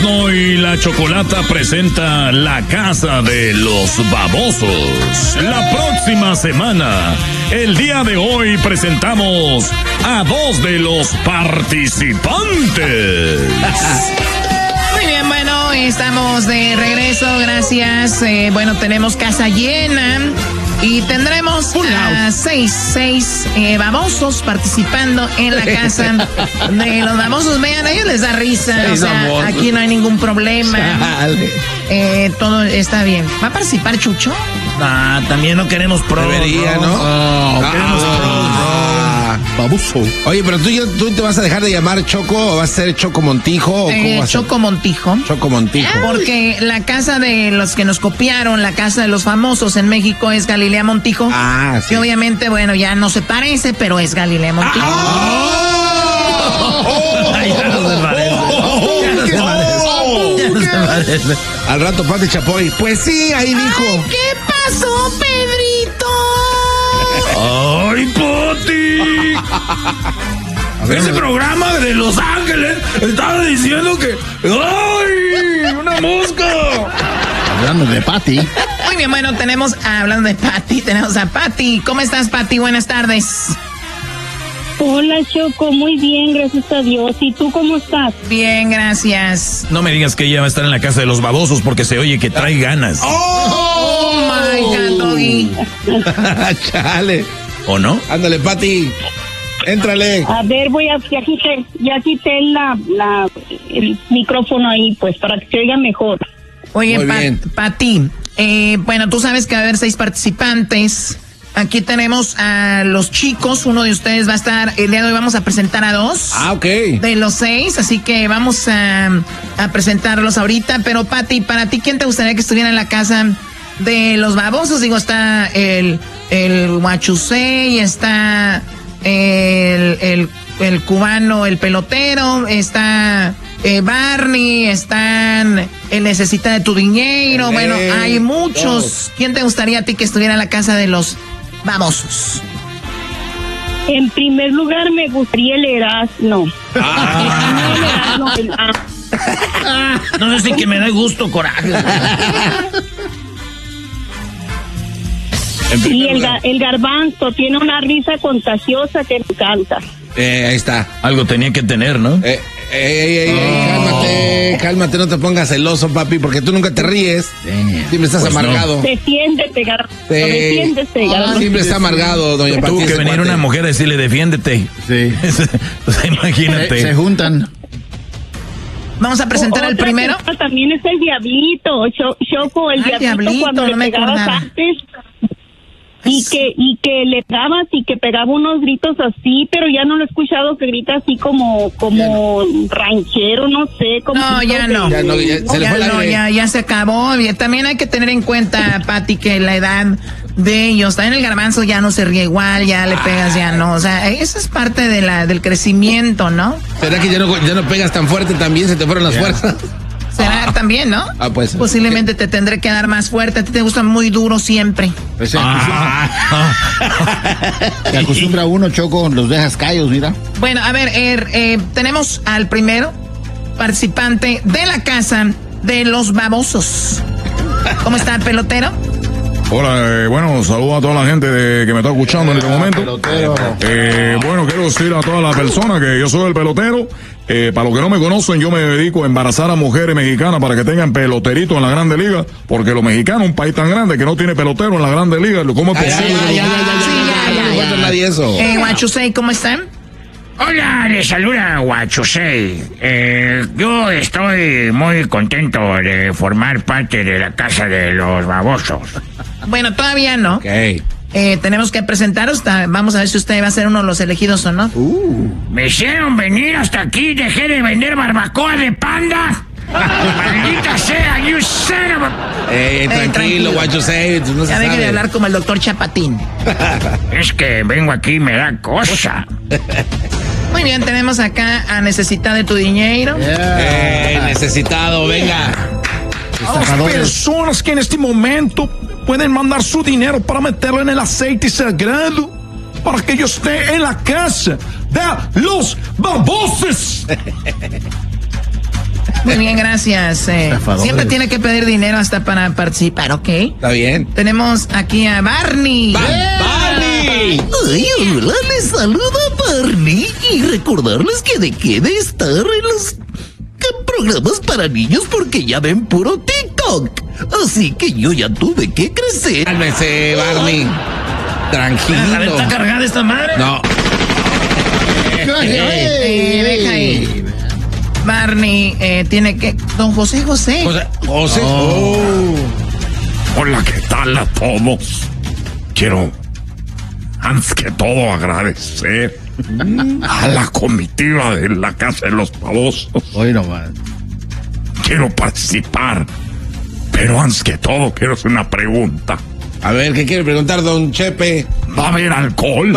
Y la Chocolata presenta La Casa de los Babosos. La próxima semana, el día de hoy, presentamos a 2 de los participantes. Muy bien, bueno, estamos de regreso, gracias. Bueno, tenemos casa llena y tendremos a 6 babosos participando en la casa de los babosos. Vean, a ellos les da risa, o sea, aquí no hay ningún problema. Todo está bien. ¿Va a participar Chucho? También no queremos pro. Debería, ¿no? Queremos pro. Baboso. Oye, pero tú te vas a dejar de llamar Choco o vas a ser Choco Montijo o cómo vas a ser? Choco Montijo. Choco Montijo. Porque la casa de los que nos copiaron, la casa de los famosos en México es Galilea Montijo. Sí. Que obviamente, bueno, ya no se parece, pero es Galilea Montijo. Ya no se parece. Al rato Pati Chapoy. Pues sí, ahí dijo. Ay, ¿qué pasó, Pedrito? ¡Ay, Pati! Ese programa de Los Ángeles estaba diciendo que... ¡Ay! ¡Una mosca! Hablando de Pati. Muy bien, bueno, hablando de Pati, tenemos a Pati. ¿Cómo estás, Pati? Buenas tardes. Hola, Choco, muy bien, gracias a Dios. ¿Y tú cómo estás? Bien, gracias. No me digas que ella va a estar en la casa de los babosos porque se oye que trae ganas. ¡Oh, my God, Doggy! Chale. ¿O no? Ándale, Pati. Éntrale. A ver, ya quité el micrófono ahí, pues, para que se oiga mejor. Oye, Pati, bueno, tú sabes que va a haber 6 participantes. Aquí tenemos a los chicos, uno de ustedes va a estar, el día de hoy vamos a presentar a 2. Ok. De los 6, así que vamos a presentarlos ahorita. Pero Pati, para ti, ¿quién te gustaría que estuviera en la casa de los babosos? Digo, está el Huachusei, está el cubano, el pelotero, está Barney, están el Necesita de tu Dinero. Bueno, hay muchos. Todos. ¿Quién te gustaría a ti que estuviera en la casa de los babosos? En primer lugar, me gustaría el Erasmo. No sé si que me da gusto, coraje. Y el Garbanzo tiene una risa contagiosa que me encanta. Ahí está. Algo tenía que tener, ¿no? Cálmate, no te pongas celoso, papi, porque tú nunca te ríes. Siempre estás Pues amargado. No. Defiéndete, Garbanzo. Defiéndete, Garbanzo. Siempre está amargado, doña Pati. Tuvo que venir una mujer a decirle, defiéndete. Sí. O sea, imagínate. Se juntan. Vamos a presentar al primero. También es el Diablito, Choco, el Diablito cuando no me le pegabas acordaba. antes. Y que le pegabas y que pegaba unos gritos así, pero ya no lo he escuchado que grita así como ranchero, no sé. Como No, ya no. Ya no, ya se le fue el aire. Ya se acabó. También hay que tener en cuenta, Pati, que la edad de ellos, también el Garbanzo ya no se ríe igual, ya le pegas, ya no. O sea, eso es parte del crecimiento, ¿no? ¿Será que ya no pegas tan fuerte también? ¿Se te fueron las fuerzas? Será también, ¿no? Pues. Posiblemente te tendré que dar más fuerte. A ti te gusta muy duro siempre. Pues se acostumbra uno, Choco, los dejas callos, mira. Bueno, a ver, tenemos al primero participante de la casa de los babosos. ¿Cómo está el pelotero? Hola, bueno, saludo a toda la gente que me está escuchando en este momento. Bueno, quiero decir a toda la persona que yo soy el pelotero. Para los que no me conocen, yo me dedico a embarazar a mujeres mexicanas para que tengan peloteritos en la Grande Liga, porque los mexicanos, un país tan grande que no tiene pelotero en la Grande Liga, ¿cómo es posible? No encuentra nadie eso. Huachusei, ¿cómo están? Hola, les saluda Huachusei. Yo estoy muy contento de formar parte de la casa de los babosos. Bueno, todavía no. Ok. Tenemos que presentaros. Vamos a ver si usted va a ser uno de los elegidos o no. Me hicieron venir hasta aquí, dejé de vender barbacoa de panda. Maldita sea, you son of a... Tranquilo, Huachusei. No se Ya deje sabe. de hablar como el doctor Chapatín. Es que vengo aquí y me da cosa. Muy bien, tenemos acá a Necesita de tu Dinero. Necesitado, venga. A las personas que en este momento pueden mandar su dinero para meterlo en el aceite sagrado para que yo esté en la casa de los babosos. Muy bien, gracias. Siempre tiene que pedir dinero hasta para participar, ¿ok? Está bien. Tenemos aquí a Barney. ¡Barney! Ay, hola, les saluda Barney y recordarles que dejé de estar en los programas para niños porque ya ven puro TikTok. Así que yo ya tuve que crecer. Cálmese, Barney. Tranquilo. A ver, ¿está cargada esta madre? No. Deja ahí. Barney tiene que... Don José. José. Hola, ¿qué tal a todos? Quiero, antes que todo, agradecer a la comitiva de la Casa de los Babosos. Hoy nomás. Quiero participar, pero antes que todo, quiero hacer una pregunta. A ver, ¿qué quiere preguntar, don Chepe? ¿Va a haber alcohol?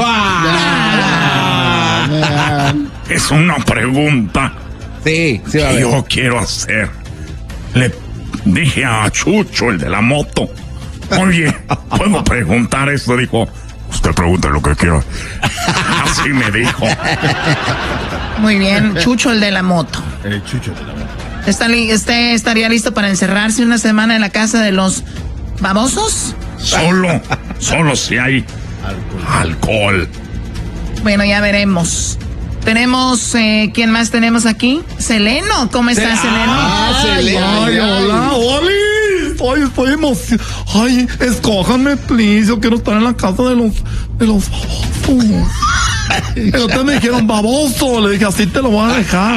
Es una pregunta Sí, va a que ver. yo quiero hacer. Le dije a Chucho, el de la moto, oye, ¿puedo preguntar esto? Dijo, usted pregunta lo que quiera. Así me dijo. Muy bien, Chucho, el de la moto. El Chucho de la moto. ¿Usted estaría listo para encerrarse una semana en la casa de los babosos? Solo si hay alcohol. Bueno, ya veremos. Tenemos, ¿quién más tenemos aquí? Seleno, ¿cómo estás, Seleno? Seleno. Ay, hola, Oli. Estoy emocionado. Ay, escójanme, please. Yo quiero estar en la casa de los babosos. Pero ustedes me dijeron baboso. Le dije, así te lo voy a dejar.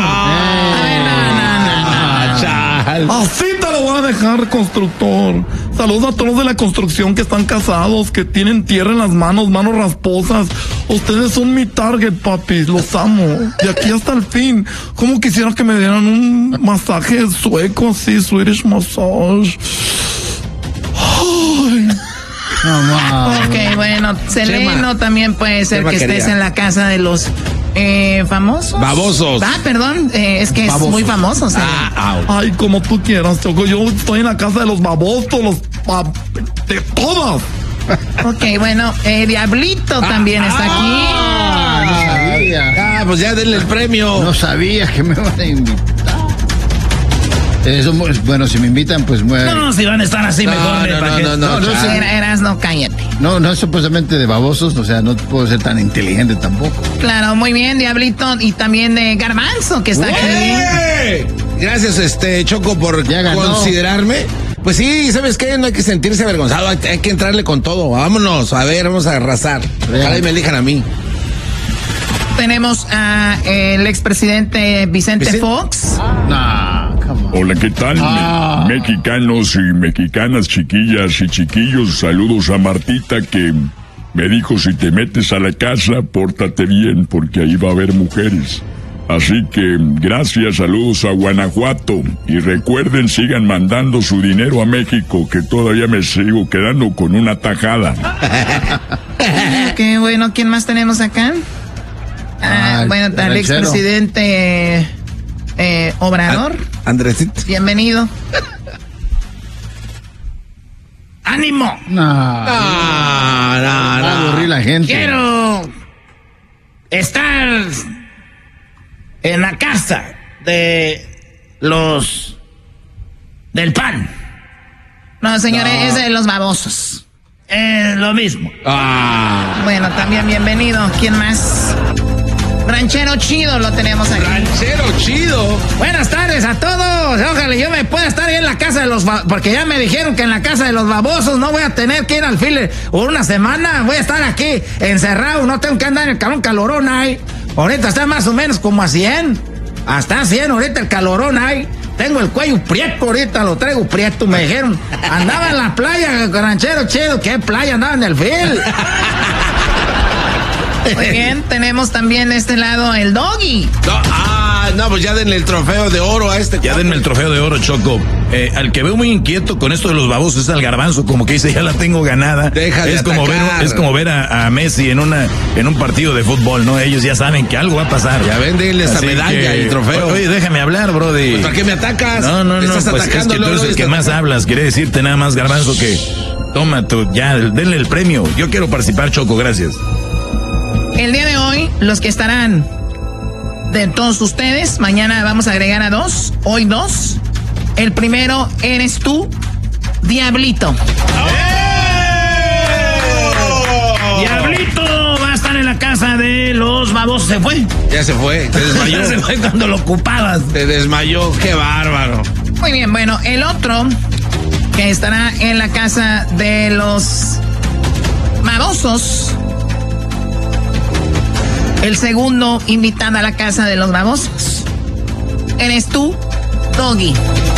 Así te lo voy a dejar, constructor. Saludos a todos los de la construcción que están casados, que tienen tierra en las manos rasposas. Ustedes son mi target, papis. Los amo. De aquí hasta el fin. ¿Cómo quisiera que me dieran un masaje sueco así, Swedish massage? Ay. Ok, bueno, Seleno Chema. También puede ser Chema que estés quería. en la casa de los famosos. Babosos. Perdón, es que es muy famoso. Ay, como tú quieras, Choco. Yo estoy en la casa de los babosos, de todas. Ok, bueno, Diablito también está aquí. No sabía. Pues ya denle el premio. No sabía que me van a invitar. Eso, bueno, si me invitan, pues No, si van a estar así mejor. Erasno, cállate. No es supuestamente de babosos, o sea, no puedo ser tan inteligente tampoco. Claro, muy bien, Diablito. Y también de Garbanzo, que está aquí. Gracias, Choco, por Ya ganó. considerarme. Pues sí, ¿sabes qué? No hay que sentirse avergonzado, hay que entrarle con todo. Vámonos, a ver, vamos a arrasar. Ojalá y me elijan a mí. Tenemos a el expresidente Vicente Fox. No, come on. Hola, ¿qué tal? Mexicanos y mexicanas, chiquillas y chiquillos, saludos a Martita que me dijo, si te metes a la casa, pórtate bien porque ahí va a haber mujeres. Así que gracias, saludos a Guanajuato y recuerden, sigan mandando su dinero a México que todavía me sigo quedando con una tajada. Qué bueno, ¿quién más tenemos acá? Bueno, está el ranchero. expresidente Obrador. Andresito. Bienvenido. ¡Ánimo! No. Va a aburrir la gente. Quiero estar en la casa de los del PAN. No, señores, es de los babosos. Lo mismo. Bueno, también bienvenido. ¿Quién más? Ranchero Chido lo tenemos aquí. Ranchero chido. Buenas tardes a todos. Ojalá yo me pueda estar ahí en la casa de los porque ya me dijeron que en la casa de los babosos no voy a tener que ir al file por una semana. Voy a estar aquí encerrado. No tengo que andar en el calorón ahí. Ahorita está más o menos como a 100. Hasta 100 ahorita el calorón ahí. Tengo el cuello prieto ahorita, lo traigo prieto. Me dijeron, andaba en la playa, Ranchero Chido. ¿Qué playa? Andaba en el fil. Muy bien, tenemos también de este lado el Doggy. No, pues ya denle el trofeo de oro a este. Ya denme el trofeo de oro, Choco. Al que veo muy inquieto con esto de los babosos es al Garbanzo, como que dice, ya la tengo ganada. Deja de es como ver a Messi en un partido de fútbol, ¿no? Ellos ya saben que algo va a pasar. Ya ven, denle esa Así medalla y trofeo. Oye, déjame hablar, brody. ¿Para qué me atacas? No, Me estás pues es atacando, que tú eres luego el que estás más atacando. hablas. Quería decirte nada más, Garbanzo, que toma tú, ya, denle el premio. Yo quiero participar, Choco, gracias. El día de hoy, los que estarán de todos ustedes. Mañana vamos a agregar a 2, hoy 2. El primero eres tú, Diablito. Diablito va a estar en la casa de los babosos. ¿Se fue? Ya se fue, se desmayó. Ya se fue cuando lo ocupabas. Se desmayó, qué bárbaro. Muy bien, bueno, el otro que estará en la casa de los babosos. El segundo invitado a la casa de los babosos. Eres tú, Doggy.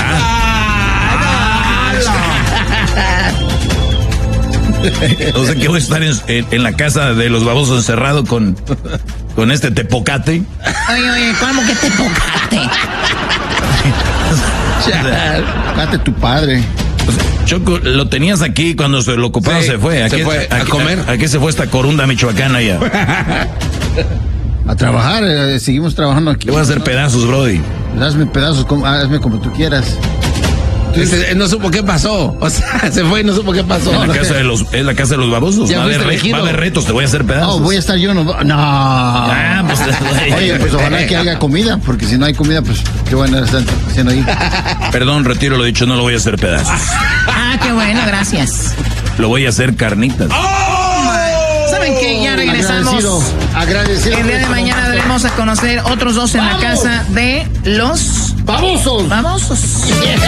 O sea que voy a estar en la casa de los babosos encerrado con este tepocate. Oye, ¿cómo que tepocate? Tepocate tu padre. O sea, Choco, lo tenías aquí cuando se lo ocupaba, Sí, se fue. se fue a comer. ¿A qué se fue esta corunda michoacana ya? A trabajar, seguimos trabajando aquí. Te voy a hacer pedazos, brody. Hazme pedazos, hazme como tú quieras. No supo qué pasó. O sea, se fue y no supo qué pasó. Es la casa de los babosos. Ya Va a haber retos, te voy a hacer pedazos. No, voy a estar yo, no. Pues, Oye, pues ojalá que haya comida, porque si no hay comida, pues qué van a estar haciendo ahí. Perdón, retiro lo dicho, no lo voy a hacer pedazos. Qué bueno, gracias. Lo voy a hacer carnitas. ¿Saben qué? Ya regresamos. Agradecido. El día de mañana daremos a conocer otros 2 en la casa de los babosos. Babosos.